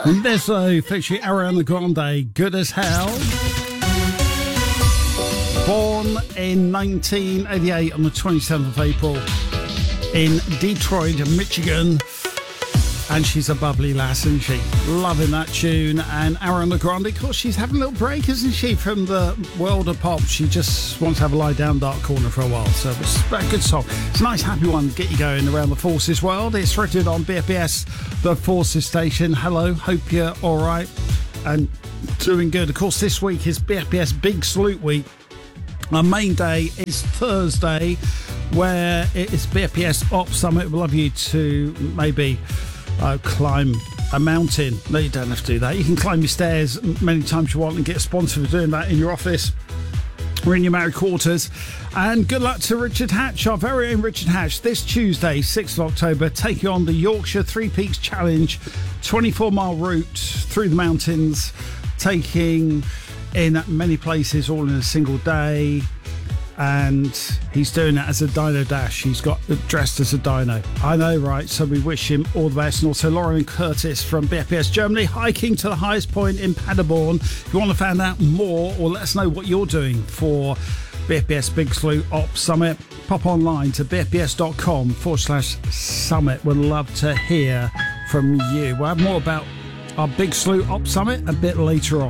Lizzo featuring Ariana Grande, Good as Hell. Born in 1988 on the 27th of April in Detroit, Michigan. And she's a bubbly lass, isn't she? Loving that tune. And Ariana Grande, of course, she's having a little break, isn't she, from the world of pop? She just wants to have a lie down dark corner for a while. So it's a good song. It's a nice, happy one to get you going around the Forces world. It's rated on BFBS, the Forces station. Hello, hope you're all right and doing good. Of course, this week is BFBS Big Salute Week. Our main day is Thursday, where it is BFBS Op Summit. We'd love you to maybe climb a mountain. No, you don't have to do that. You can climb your stairs many times you want and get sponsored for doing that in your office or in your married quarters. And good luck to Richard Hatch, our very own Richard Hatch, this Tuesday, 6th of October, taking on the Yorkshire Three Peaks Challenge, 24-mile route through the mountains, taking in many places all in a single day. And he's doing it as a Dino Dash. He's got dressed as a dino. I know, right? So we wish him all the best. And also Lauren and Curtis from BFBS Germany, hiking to the highest point in Paderborn. If you want to find out more or let us know what you're doing for BFBS Big Salute Op Summit, pop online to bfbs.com/summit. We'd love to hear from you. We'll have more about our Big Salute Op Summit a bit later on.